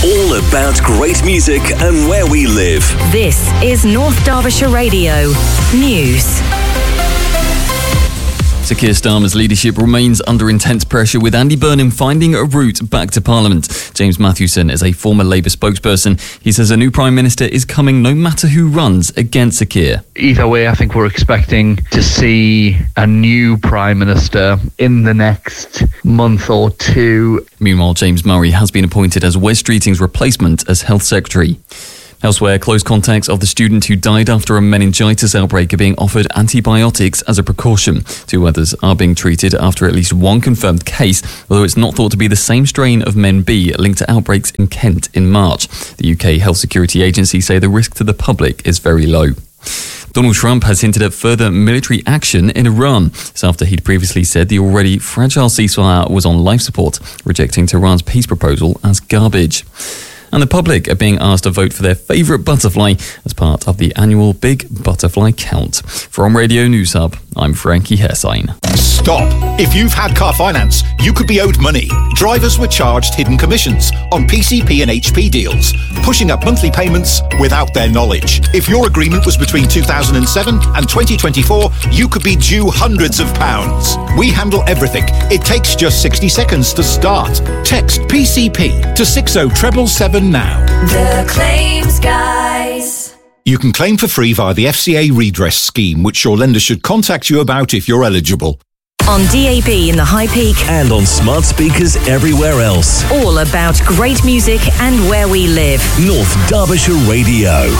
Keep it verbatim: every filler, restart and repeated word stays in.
All about great music and where we live. This is North Derbyshire Radio News. Sir Keir Starmer's leadership remains under intense pressure, with Andy Burnham finding a route back to Parliament. James Mathewson is a former Labour spokesperson. He says a new Prime Minister is coming no matter who runs against Sir Keir. Either way, I think we're expecting to see a new Prime Minister in the next month or two. Meanwhile, James Murray has been appointed as Wes Streeting's replacement as Health Secretary. Elsewhere, close contacts of the student who died after a meningitis outbreak are being offered antibiotics as a precaution. Two others are being treated after at least one confirmed case, although it's not thought to be the same strain of Men B linked to outbreaks in Kent in March. The U K Health Security Agency say the risk to the public is very low. Donald Trump has hinted at further military action in Iran. This after he'd previously said the already fragile ceasefire was on life support, rejecting Tehran's peace proposal as garbage. And the public are being asked to vote for their favourite butterfly as part of the annual Big Butterfly Count. From Radio News Hub, I'm Frankie Hessine. Stop! If you've had car finance, you could be owed money. Drivers were charged hidden commissions on P C P and H P deals, pushing up monthly payments without their knowledge. If your agreement was between two thousand seven and twenty twenty-four, you could be due hundreds of pounds. We handle everything. It takes just sixty seconds to start. Text P C P to six oh seven seven now. The Claims Guys. You can claim for free via the F C A redress scheme, which your lender should contact you about if you're eligible. On D A B in the High Peak. And on smart speakers everywhere else. All about great music and where we live. North Derbyshire Radio.